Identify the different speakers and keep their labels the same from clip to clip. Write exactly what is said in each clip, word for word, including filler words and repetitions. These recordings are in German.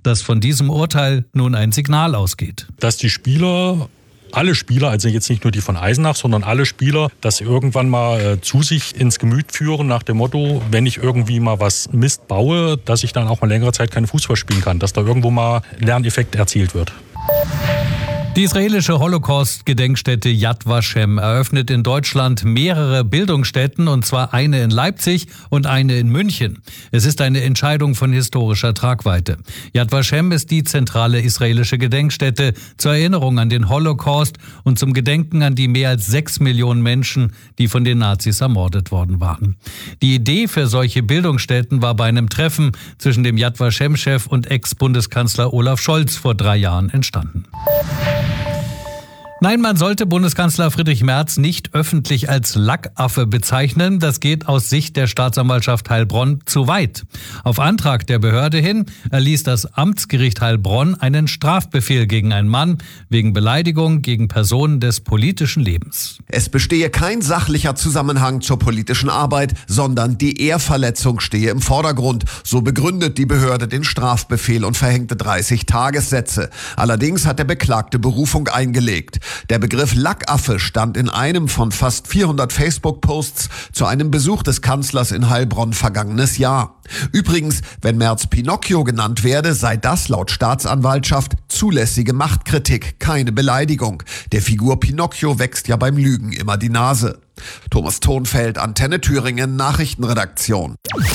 Speaker 1: dass von diesem Urteil nun ein Signal ausgeht.
Speaker 2: Dass die Spieler, alle Spieler, also jetzt nicht nur die von Eisenach, sondern alle Spieler, dass sie irgendwann mal äh, zu sich ins Gemüt führen nach dem Motto, wenn ich irgendwie mal was Mist baue, dass ich dann auch mal längere Zeit keinen Fußball spielen kann, dass da irgendwo mal Lerneffekt erzielt wird.
Speaker 1: Die israelische Holocaust-Gedenkstätte Yad Vashem eröffnet in Deutschland mehrere Bildungsstätten, und zwar eine in Leipzig und eine in München. Es ist eine Entscheidung von historischer Tragweite. Yad Vashem ist die zentrale israelische Gedenkstätte zur Erinnerung an den Holocaust und zum Gedenken an die mehr als sechs Millionen Menschen, die von den Nazis ermordet worden waren. Die Idee für solche Bildungsstätten war bei einem Treffen zwischen dem Yad Vashem-Chef und Ex-Bundeskanzler Olaf Scholz vor drei Jahren entstanden. Nein, man sollte Bundeskanzler Friedrich Merz nicht öffentlich als Lackaffe bezeichnen. Das geht aus Sicht der Staatsanwaltschaft Heilbronn zu weit. Auf Antrag der Behörde hin erließ das Amtsgericht Heilbronn einen Strafbefehl gegen einen Mann wegen Beleidigung gegen Personen des politischen Lebens.
Speaker 3: Es bestehe kein sachlicher Zusammenhang zur politischen Arbeit, sondern die Ehrverletzung stehe im Vordergrund. So begründet die Behörde den Strafbefehl und verhängte dreißig Tagessätze. Allerdings hat der Beklagte Berufung eingelegt. Der Begriff Lackaffe stand in einem von fast vierhundert Facebook-Posts zu einem Besuch des Kanzlers in Heilbronn vergangenes Jahr. Übrigens, wenn Merz Pinocchio genannt werde, sei das laut Staatsanwaltschaft zulässige Machtkritik, keine Beleidigung. Der Figur Pinocchio wächst ja beim Lügen immer die Nase. Thomas Thonfeld, Antenne Thüringen, Nachrichtenredaktion.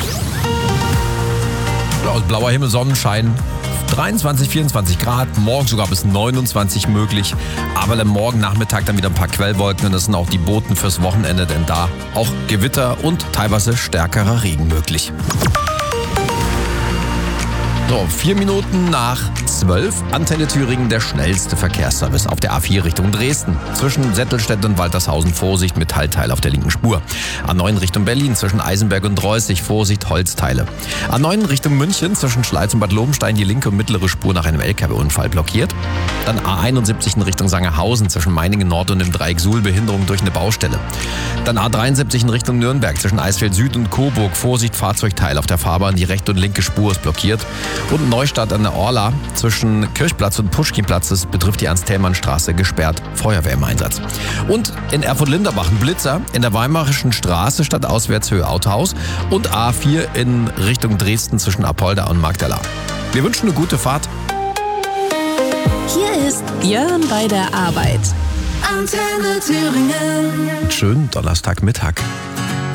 Speaker 4: Aus blauer Himmel, Sonnenschein. dreiundzwanzig, vierundzwanzig Grad, morgen sogar bis neunundzwanzig möglich. Aber am Morgen Nachmittag dann wieder ein paar Quellwolken und das sind auch die Boten fürs Wochenende, denn da auch Gewitter und teilweise stärkerer Regen möglich. So, vier Minuten nach zwölf, Antenne Thüringen, der schnellste Verkehrsservice auf der A vier Richtung Dresden. Zwischen Settelstedt und Waltershausen Vorsicht, Metallteile auf der linken Spur. A neun Richtung Berlin, zwischen Eisenberg und Reußig, Vorsicht, Holzteile. A neun Richtung München, zwischen Schleiz und Bad Lobenstein, die linke und mittlere Spur nach einem L K W-Unfall blockiert. Dann A einundsiebzig in Richtung Sangerhausen, zwischen Meiningen Nord und dem Dreieck Suhl, Behinderung durch eine Baustelle. Dann A dreiundsiebzig in Richtung Nürnberg, zwischen Eisfeld Süd und Coburg, Vorsicht, Fahrzeugteil auf der Fahrbahn, die rechte und linke Spur ist blockiert. Und Neustadt an der Orla zwischen Kirchplatz und Puschkinplatz, das betrifft die Ernst-Thälmann-Straße, gesperrt, Feuerwehr im Einsatz. Und in Erfurt-Linderbach ein Blitzer in der Weimarischen Straße statt Auswärtshöhe Autohaus und A vier in Richtung Dresden zwischen Apolda und Magdala. Wir wünschen eine gute Fahrt.
Speaker 5: Hier ist Björn bei der Arbeit. Antenne Thüringen.
Speaker 4: Schönen Donnerstagmittag.